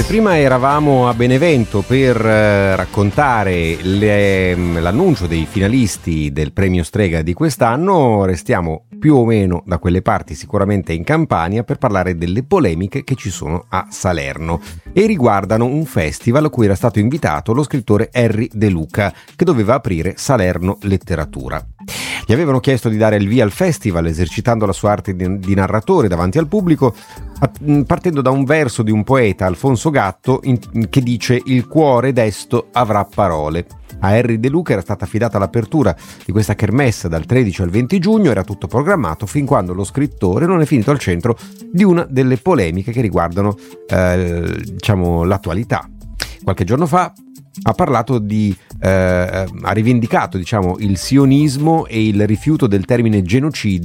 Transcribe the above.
Prima eravamo a Benevento per raccontare l'annuncio dei finalisti del premio Strega di quest'anno. Restiamo più o meno da quelle parti, sicuramente in Campania, per parlare delle polemiche che ci sono a Salerno e riguardano un festival a cui era stato invitato lo scrittore Henry De Luca, che doveva aprire Salerno Letteratura. Gli avevano chiesto di dare il via al festival esercitando la sua arte di narratore davanti al pubblico, partendo da un verso di un poeta, Alfonso Gatto, che dice: «Il cuore desto avrà parole». A Henry De Luca era stata affidata l'apertura di questa kermesse dal 13 al 20 giugno, era tutto programmato fin quando lo scrittore non è finito al centro di una delle polemiche che riguardano l'attualità. Qualche giorno fa ha parlato ha rivendicato il sionismo e il rifiuto del termine genocidio